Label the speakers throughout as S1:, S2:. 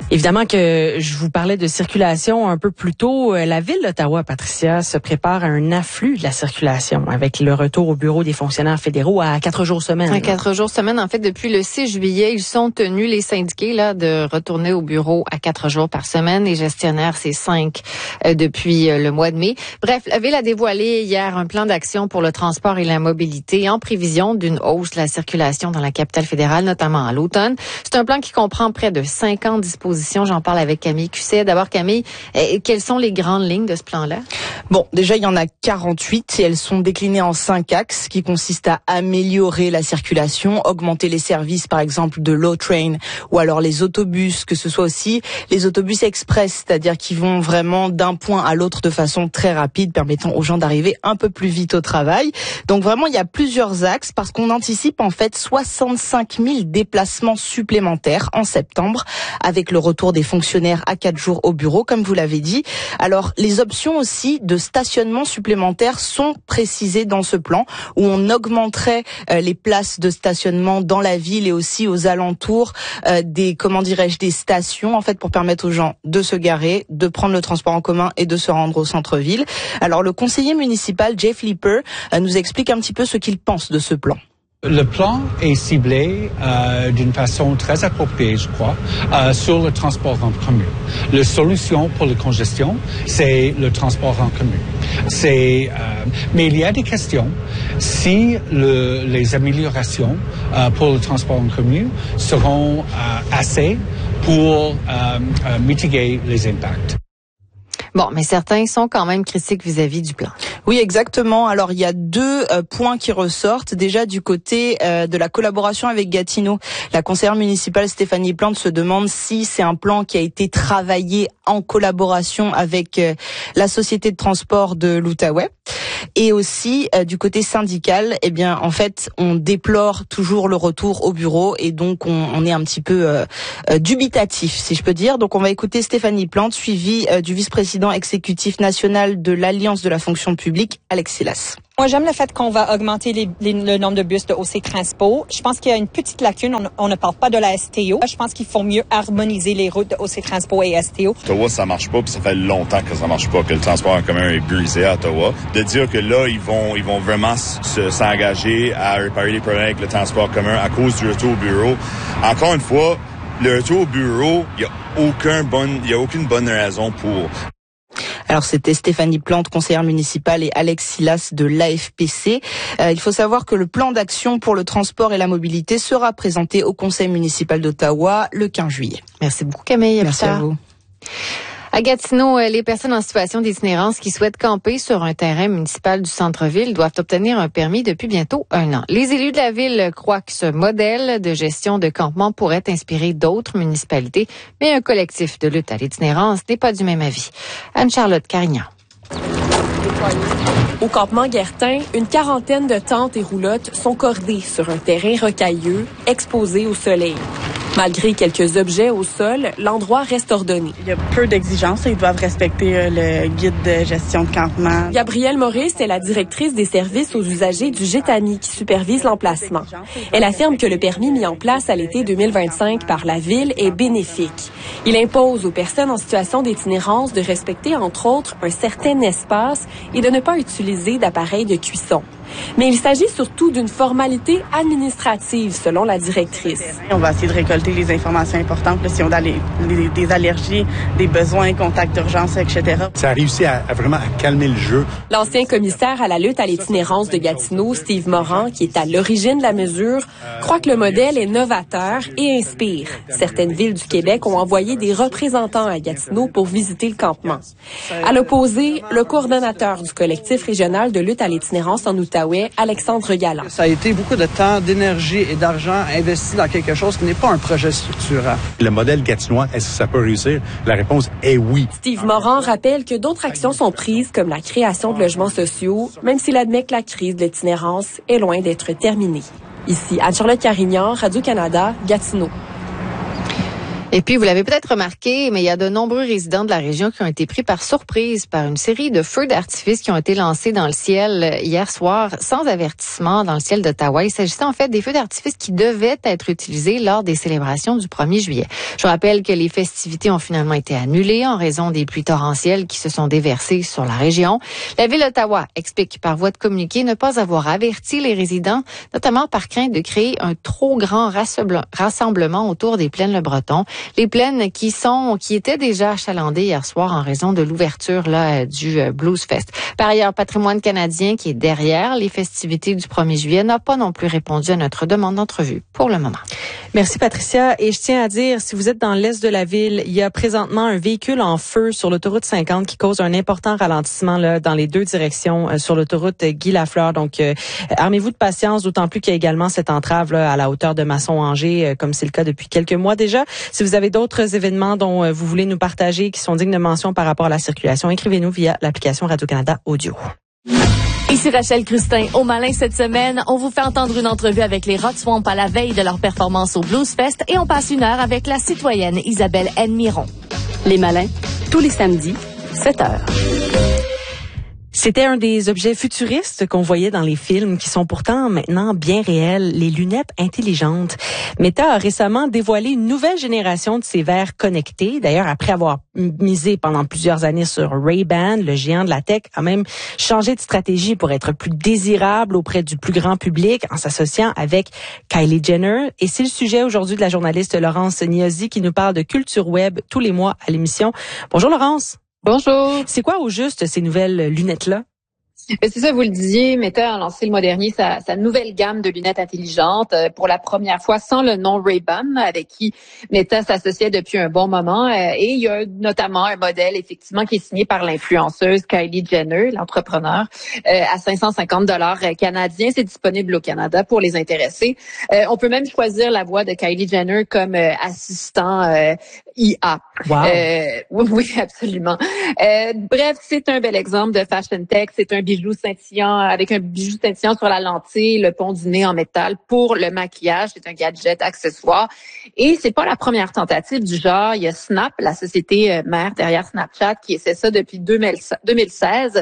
S1: Évidemment que je vous parlais de circulation un peu plus tôt. La ville d'Ottawa, Patricia, se prépare à un afflux de la circulation avec le retour au bureau des fonctionnaires fédéraux à 4 jours semaine.
S2: À 4 jours semaine. En fait, depuis le 6 juillet, ils sont tenus, les syndiqués, là, de retourner au bureau à 4 jours par semaine. Les gestionnaires, c'est 5 depuis le mois de mai. Bref, la ville a dévoilé hier un plan d'action pour le transport et la mobilité en prévision d'une hausse de la circulation dans la capitale fédérale, notamment à l'automne. C'est un plan qui comprend près de 50 dispositions. J'en parle avec Camille Cusset. D'abord, Camille, quelles sont les grandes lignes de ce plan-là?
S3: Bon, déjà, il y en a 48 et elles sont déclinées en 5 axes qui consistent à améliorer la circulation, augmenter les services, par exemple, de Low Train ou alors les autobus, que ce soit aussi les autobus express, c'est-à-dire qui vont vraiment d'un point à l'autre de façon très rapide, permettant aux gens d'arriver un peu plus vite au travail. Donc vraiment, il y a plusieurs axes parce qu'on anticipe en fait 65 000 déplacements supplémentaires en septembre avec le retour des fonctionnaires à 4 jours au bureau, comme vous l'avez dit. Alors, les options aussi de stationnement supplémentaires sont précisées dans ce plan, où on augmenterait les places de stationnement dans la ville et aussi aux alentours des stations, en fait, pour permettre aux gens de se garer, de prendre le transport en commun et de se rendre au centre-ville. Alors, le conseiller municipal, Jeff Leeper, nous explique un petit peu ce qu'il pense de ce plan.
S4: Le plan est ciblé d'une façon très appropriée, je crois, sur le transport en commun. La solution pour la congestion, c'est le transport en commun. Mais il y a des questions. Si les améliorations pour le transport en commun seront assez pour mitiguer les impacts.
S2: Bon, mais certains sont quand même critiques vis-à-vis du plan.
S3: Oui, exactement. Alors, il y a 2 points qui ressortent. Déjà, du côté de la collaboration avec Gatineau, la conseillère municipale Stéphanie Plante se demande si c'est un plan qui a été travaillé en collaboration avec la société de transport de l'Outaouais. Et aussi, du côté syndical, eh bien, en fait, on déplore toujours le retour au bureau et donc on est un petit peu dubitatif, si je peux dire. Donc, on va écouter Stéphanie Plante, suivie du vice-président exécutif national de l'Alliance de la fonction publique, Alex Silas.
S5: Moi, j'aime le fait qu'on va augmenter le nombre de bus de OC Transpo. Je pense qu'il y a une petite lacune. On ne parle pas de la STO. Je pense qu'il faut mieux harmoniser les routes de OC Transpo et STO.
S6: Ottawa, ça marche pas, puis ça fait longtemps que ça marche pas, que le transport en commun est brisé à Ottawa. De dire que là, ils vont vraiment s'engager à réparer les problèmes avec le transport commun à cause du retour au bureau. Encore une fois, le retour au bureau, il y a aucune bonne raison pour.
S3: Alors, c'était Stéphanie Plante, conseillère municipale, et Alex Silas de l'AFPC. Il faut savoir que le plan d'action pour le transport et la mobilité sera présenté au conseil municipal d'Ottawa le 15 juillet.
S2: Merci beaucoup, Camille.
S3: Merci à vous.
S2: À Gatineau, les personnes en situation d'itinérance qui souhaitent camper sur un terrain municipal du centre-ville doivent obtenir un permis depuis bientôt 1 an. Les élus de la ville croient que ce modèle de gestion de campement pourrait inspirer d'autres municipalités, mais un collectif de lutte à l'itinérance n'est pas du même avis. Anne-Charlotte Carignan.
S7: Au campement Guertin, une quarantaine de tentes et roulottes sont cordées sur un terrain rocailleux, exposé au soleil. Malgré quelques objets au sol, l'endroit reste ordonné.
S8: Il y a peu d'exigences. Ils doivent respecter le guide de gestion de campement.
S7: Gabrielle Maurice est la directrice des services aux usagers du GETAMI qui supervise l'emplacement. Elle affirme que le permis mis en place à l'été 2025 par la Ville est bénéfique. Il impose aux personnes en situation d'itinérance de respecter, entre autres, un certain espace et de ne pas utiliser d'appareils de cuisson. Mais il s'agit surtout d'une formalité administrative, selon la directrice.
S8: On va essayer de récolter les informations importantes, là, si on a des allergies, des besoins, contacts d'urgence, etc.
S9: Ça a réussi à vraiment calmer le jeu.
S7: L'ancien commissaire à la lutte à l'itinérance de Gatineau, Steve Moran, qui est à l'origine de la mesure, croit que le modèle est novateur et inspire. Certaines villes du Québec ont envoyé des représentants à Gatineau pour visiter le campement. À l'opposé, le coordonnateur du collectif régional de lutte à l'itinérance en Outaouais, Alexandre Galland.
S10: Ça a été beaucoup de temps, d'énergie et d'argent investi dans quelque chose qui n'est pas un projet structurant.
S9: Le modèle gatinois, est-ce que ça peut réussir? La réponse est oui.
S7: Steve Moran rappelle que d'autres actions sont prises, comme la création de logements sociaux, même s'il admet que la crise de l'itinérance est loin d'être terminée. Ici, Anne-Charlotte Carignan, Radio-Canada, Gatineau.
S2: Et puis, vous l'avez peut-être remarqué, mais il y a de nombreux résidents de la région qui ont été pris par surprise par une série de feux d'artifice qui ont été lancés dans le ciel hier soir sans avertissement dans le ciel d'Ottawa. Il s'agissait en fait des feux d'artifice qui devaient être utilisés lors des célébrations du 1er juillet. Je rappelle que les festivités ont finalement été annulées en raison des pluies torrentielles qui se sont déversées sur la région. La ville d'Ottawa explique par voie de communiqué ne pas avoir averti les résidents, notamment par crainte de créer un trop grand rassemblement autour des plaines Le Breton. Les plaines qui étaient déjà achalandées hier soir en raison de l'ouverture du Blues Fest. Par ailleurs, Patrimoine canadien, qui est derrière les festivités du 1er juillet, n'a pas non plus répondu à notre demande d'entrevue pour le moment.
S1: Merci Patricia. Et je tiens à dire, si vous êtes dans l'est de la ville, il y a présentement un véhicule en feu sur l'autoroute 50 qui cause un important ralentissement là dans les deux directions sur l'autoroute Guy Lafleur. Donc, armez-vous de patience, d'autant plus qu'il y a également cette entrave là à la hauteur de Masson-Angers, comme c'est le cas depuis quelques mois déjà. Si vous avez d'autres événements dont vous voulez nous partager qui sont dignes de mention par rapport à la circulation, écrivez-nous via l'application Radio-Canada Audio.
S11: Ici Rachel Crustin. Au Malin cette semaine, on vous fait entendre une entrevue avec les Rock Swamp à la veille de leur performance au Blues Fest et on passe une heure avec la citoyenne Isabelle N. Miron.
S12: Les Malins, tous les samedis, 7h.
S1: C'était un des objets futuristes qu'on voyait dans les films qui sont pourtant maintenant bien réels, les lunettes intelligentes. Meta a récemment dévoilé une nouvelle génération de ces verres connectés. D'ailleurs, après avoir misé pendant plusieurs années sur Ray-Ban, le géant de la tech a même changé de stratégie pour être plus désirable auprès du plus grand public en s'associant avec Kylie Jenner. Et c'est le sujet aujourd'hui de la journaliste Laurence Niazi qui nous parle de culture web tous les mois à l'émission. Bonjour Laurence.
S13: Bonjour.
S1: C'est quoi au juste ces nouvelles lunettes-là?
S13: C'est ça, vous le disiez, Meta a lancé le mois dernier sa nouvelle gamme de lunettes intelligentes pour la première fois sans le nom Ray-Ban, avec qui Meta s'associait depuis un bon moment. Et il y a notamment un modèle, effectivement, qui est signé par l'influenceuse Kylie Jenner, l'entrepreneur, à $550 canadiens. C'est disponible au Canada pour les intéressés. On peut même choisir la voix de Kylie Jenner comme assistant IA.
S1: Wow.
S13: Oui, absolument. Bref, c'est un bel exemple de fashion tech. C'est un bijou scintillant, avec un bijou scintillant sur la lentille, le pont du nez en métal pour le maquillage. C'est un gadget accessoire. Et c'est pas la première tentative du genre. Il y a Snap, la société mère derrière Snapchat, qui essaie ça depuis 2016.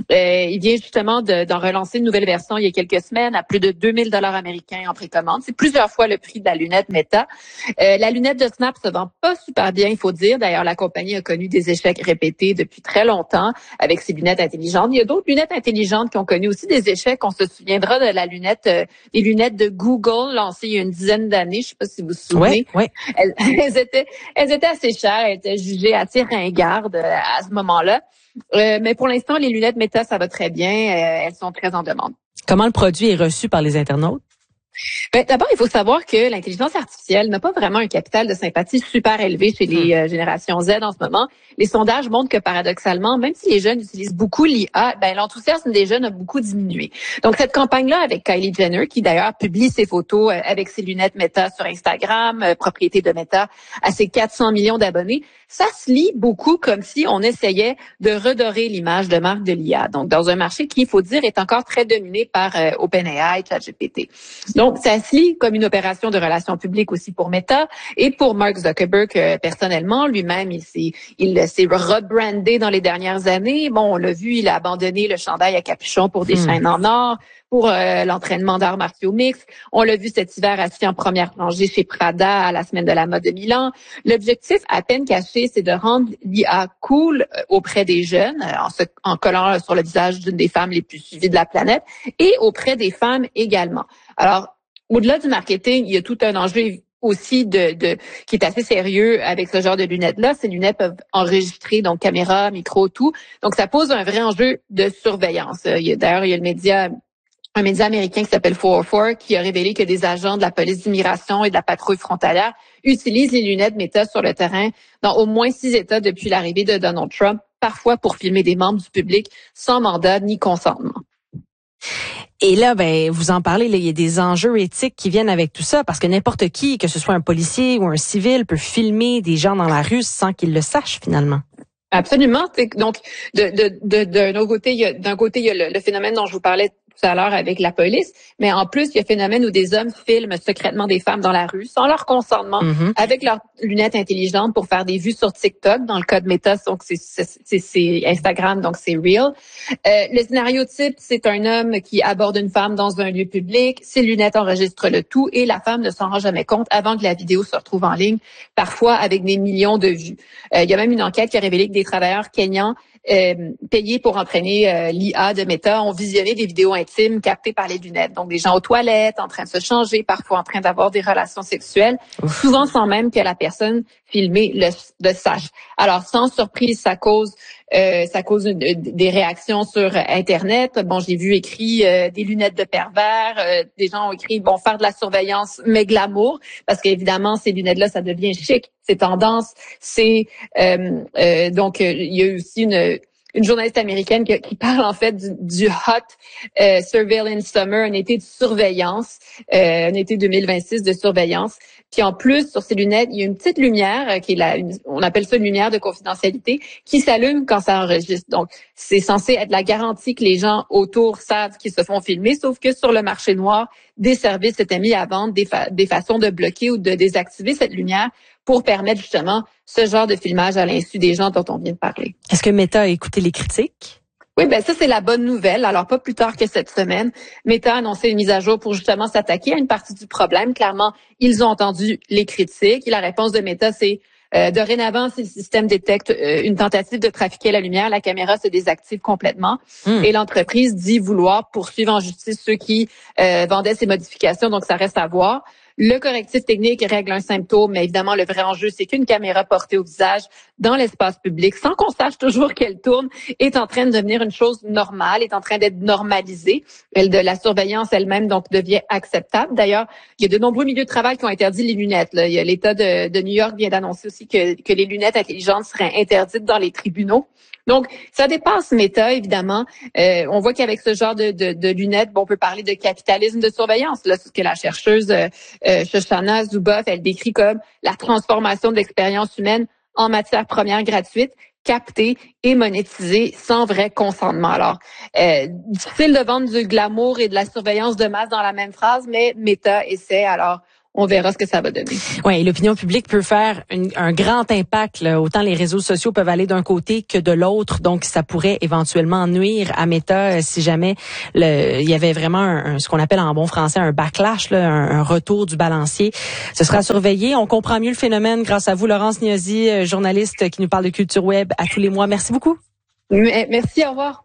S13: Il vient justement d'en relancer une nouvelle version il y a quelques semaines à plus de $2,000 américains en précommande. C'est plusieurs fois le prix de la lunette Meta. La lunette de Snap se vend pas super bien, il faut dire. D'ailleurs, la compagnie a connu des échecs répétés depuis très longtemps avec ses lunettes intelligentes. Il y a d'autres lunettes intelligentes qui ont connu aussi des échecs. On se souviendra de la lunette, des lunettes de Google lancées il y a une dizaine d'années. Je sais pas si vous vous souvenez.
S1: Oui.
S13: Elles étaient assez chères, elles étaient jugées assez ringardes à ce moment-là. Mais pour l'instant, les lunettes Meta, ça va très bien. Elles sont très en demande.
S1: Comment le produit est reçu par les internautes?
S13: D'abord, il faut savoir que l'intelligence artificielle n'a pas vraiment un capital de sympathie super élevé chez les générations Z en ce moment. Les sondages montrent que paradoxalement, même si les jeunes utilisent beaucoup l'IA, l'enthousiasme des jeunes a beaucoup diminué. Donc, cette campagne-là avec Kylie Jenner, qui d'ailleurs publie ses photos avec ses lunettes Meta sur Instagram, propriété de Meta, à ses 400 millions d'abonnés, ça se lit beaucoup comme si on essayait de redorer l'image de marque de l'IA. Donc, dans un marché qui, il faut dire, est encore très dominé par OpenAI, ChatGPT. Donc, ça se lit comme une opération de relations publiques aussi pour Meta et pour Mark Zuckerberg personnellement. Lui-même, il s'est rebrandé dans les dernières années. Bon, on l'a vu, il a abandonné le chandail à capuchon pour des chaînes en or, pour l'entraînement d'arts martiaux mixtes. On l'a vu cet hiver assis en première rangée chez Prada à la Semaine de la mode de Milan. L'objectif, à peine caché, c'est de rendre l'IA cool auprès des jeunes, en collant sur le visage d'une des femmes les plus suivies de la planète, et auprès des femmes également. Alors, au-delà du marketing, il y a tout un enjeu aussi qui est assez sérieux avec ce genre de lunettes-là. Ces lunettes peuvent enregistrer, donc caméra, micro, tout. Donc, ça pose un vrai enjeu de surveillance. D'ailleurs, il y a un média américain qui s'appelle 404 qui a révélé que des agents de la police d'immigration et de la patrouille frontalière utilisent les lunettes Meta sur le terrain dans au moins 6 États depuis l'arrivée de Donald Trump, parfois pour filmer des membres du public sans mandat ni consentement.
S1: Et là, vous en parlez, il y a des enjeux éthiques qui viennent avec tout ça, parce que n'importe qui, que ce soit un policier ou un civil, peut filmer des gens dans la rue sans qu'ils le sachent finalement.
S13: Absolument. Donc, d'un côté, il y a le phénomène dont je vous parlais tout à l'heure avec la police. Mais en plus, il y a un phénomène où des hommes filment secrètement des femmes dans la rue sans leur consentement, avec leurs lunettes intelligentes pour faire des vues sur TikTok. Dans le cas de Meta, donc c'est Instagram, donc c'est Reel. Le scénario type, c'est un homme qui aborde une femme dans un lieu public. Ses lunettes enregistrent le tout et la femme ne s'en rend jamais compte avant que la vidéo se retrouve en ligne, parfois avec des millions de vues. Il y a même une enquête qui a révélé que des travailleurs kenyans payés pour entraîner l'IA de Meta ont visionné des vidéos intimes captées par les lunettes. Donc, des gens aux toilettes, en train de se changer, parfois en train d'avoir des relations sexuelles, souvent sans même que la personne filmée le sache. Alors, sans surprise, ça cause des réactions sur Internet. Bon, j'ai vu écrit des lunettes de pervers. Des gens ont écrit, bon, faire de la surveillance, mais glamour, parce qu'évidemment, ces lunettes-là, ça devient chic. C'est tendance. C'est donc, il y a eu aussi une journaliste américaine qui parle en fait du hot surveillance summer, un été de surveillance, un été 2026 de surveillance. Puis en plus, sur ces lunettes, il y a une petite lumière qui est on appelle ça une lumière de confidentialité, qui s'allume quand ça enregistre. Donc, c'est censé être la garantie que les gens autour savent qu'ils se font filmer, sauf que sur le marché noir, des services s'étaient mis à vendre des façons de bloquer ou de désactiver cette lumière pour permettre justement ce genre de filmage à l'insu des gens dont on vient de parler.
S1: Est-ce que Meta a écouté les critiques?
S13: Oui, ben ça, c'est la bonne nouvelle. Alors, pas plus tard que cette semaine, Meta a annoncé une mise à jour pour justement s'attaquer à une partie du problème. Clairement, ils ont entendu les critiques. Et la réponse de Meta, c'est dorénavant, si le système détecte une tentative de trafiquer la lumière, la caméra se désactive complètement. Et l'entreprise dit vouloir poursuivre en justice ceux qui vendaient ces modifications. Donc, ça reste à voir. Le correctif technique règle un symptôme, mais évidemment, le vrai enjeu, c'est qu'une caméra portée au visage dans l'espace public, sans qu'on sache toujours qu'elle tourne, est en train de devenir une chose normale, est en train d'être normalisée. La surveillance elle-même, donc, devient acceptable. D'ailleurs, il y a de nombreux milieux de travail qui ont interdit les lunettes. Là. Il y a l'État de New York vient d'annoncer aussi que les lunettes intelligentes seraient interdites dans les tribunaux. Donc, ça dépasse Meta, évidemment. On voit qu'avec ce genre de lunettes, on peut parler de capitalisme de surveillance. Là, c'est ce que la chercheuse Shoshana Zuboff, elle décrit comme la transformation de l'expérience humaine en matière première gratuite, captée et monétisée sans vrai consentement. Alors, difficile de vendre du glamour et de la surveillance de masse dans la même phrase, mais Meta essaie. Alors, on verra ce que ça va donner.
S1: Oui, l'opinion publique peut faire un grand impact. Là. Autant les réseaux sociaux peuvent aller d'un côté que de l'autre. Donc, ça pourrait éventuellement nuire à Meta si jamais il y avait vraiment ce qu'on appelle en bon français un backlash, là, un retour du balancier. Ce sera surveillé. On comprend mieux le phénomène grâce à vous, Laurence Niazi, journaliste qui nous parle de culture web à tous les mois. Merci beaucoup.
S13: Merci, au revoir.